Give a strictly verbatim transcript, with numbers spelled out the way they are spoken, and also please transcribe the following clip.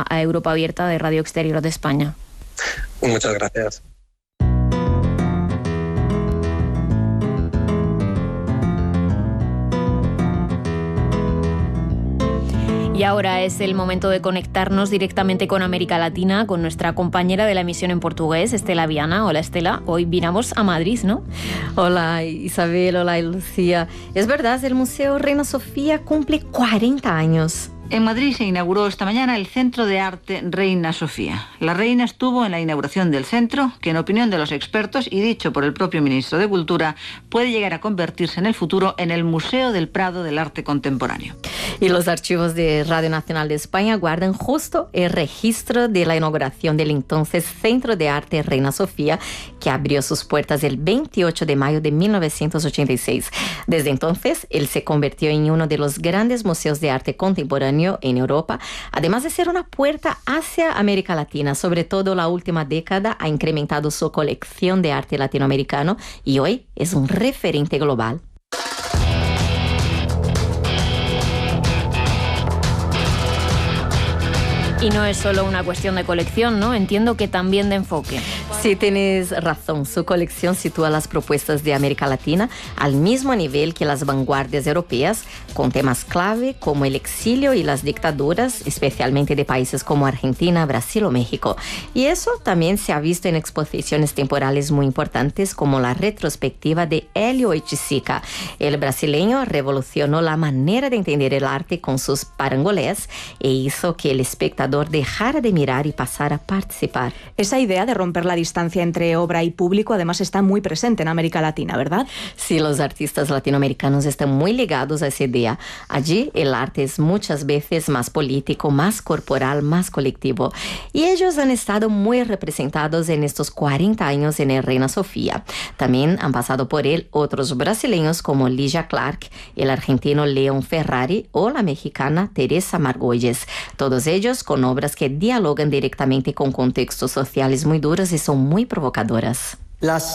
a, a Europa Abierta de Radio Exterior de España. Muchas gracias. Y ahora es el momento de conectarnos directamente con América Latina, con nuestra compañera de la emisión en portugués, Estela Viana. Hola, Estela. Hoy vinamos a Madrid, ¿no? Hola, Isabel. Hola, Lucía. Es verdad, el Museo Reina Sofía cumple cuarenta años. En Madrid se inauguró esta mañana el Centro de Arte Reina Sofía. La reina estuvo en la inauguración del centro, que en opinión de los expertos y dicho por el propio ministro de Cultura, puede llegar a convertirse en el futuro en el Museo del Prado del Arte Contemporáneo. Y los archivos de Radio Nacional de España guardan justo el registro de la inauguración del entonces Centro de Arte Reina Sofía, que abrió sus puertas el veintiocho de mayo de mil novecientos ochenta y seis. Desde entonces, él se convirtió en uno de los grandes museos de arte contemporáneo en Europa, además de ser una puerta hacia América Latina. Sobre todo la última década ha incrementado su colección de arte latinoamericano y hoy es un referente global. Y no es solo una cuestión de colección, ¿no? Entiendo que también de enfoque. Sí, tienes razón. Su colección sitúa las propuestas de América Latina al mismo nivel que las vanguardias europeas, con temas clave como el exilio y las dictaduras, especialmente de países como Argentina, Brasil o México. Y eso también se ha visto en exposiciones temporales muy importantes, como la retrospectiva de Hélio Oiticica. El brasileño revolucionó la manera de entender el arte con sus parangolés e hizo que el espectador dejara de mirar y pasara a participar. Esa idea de romper la distancia entre obra y público además está muy presente en América Latina, ¿verdad? Sí, los artistas latinoamericanos están muy ligados a esa idea. Allí el arte es muchas veces más político, más corporal, más colectivo. Y ellos han estado muy representados en estos cuarenta años en el Reina Sofía. También han pasado por él otros brasileños como Ligia Clark, el argentino León Ferrari o la mexicana Teresa Margolles. Todos ellos con obras que dialogan directamente con contextos sociales muy duros y son muy provocadoras. Las